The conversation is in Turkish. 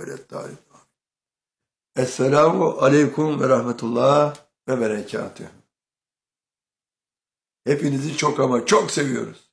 Esselamu aleyküm ve rahmetullah ve berekatühü. Hepinizi çok ama çok seviyoruz.